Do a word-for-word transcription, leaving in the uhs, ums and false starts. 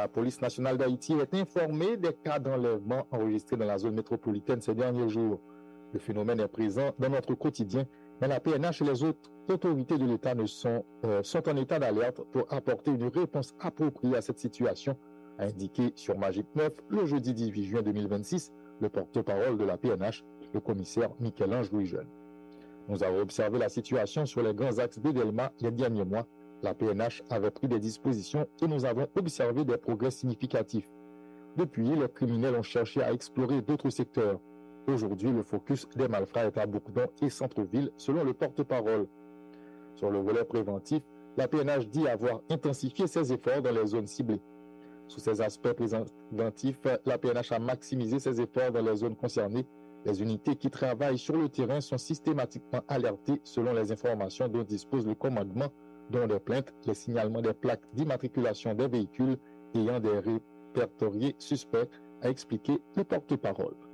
La police nationale d'Haïti est informée des cas d'enlèvement enregistrés dans la zone métropolitaine ces derniers jours. Le phénomène est présent dans notre quotidien, mais la P N H et les autres autorités de l'État ne sont, euh, sont en état d'alerte pour apporter une réponse appropriée à cette situation, a indiqué sur Magic neuf le jeudi dix-huit juin deux mille vingt-six le porte-parole de la P N H, le commissaire Michel-Ange Louis-Jeune. Nous avons observé la situation sur les grands axes de Delma les derniers mois. La P N H avait pris des dispositions et nous avons observé des progrès significatifs. Depuis, les criminels ont cherché à explorer d'autres secteurs. Aujourd'hui, le focus des malfrats est à Bourdon et centre-ville, selon le porte-parole. Sur le volet préventif, la P N H dit avoir intensifié ses efforts dans les zones ciblées. Sous ces aspects préventifs, la P N H a maximisé ses efforts dans les zones concernées. Les unités qui travaillent sur le terrain sont systématiquement alertées selon les informations dont dispose le commandement, dont des plaintes, les signalements des plaques d'immatriculation des véhicules ayant des répertoriés suspects, a expliqué le porte-parole.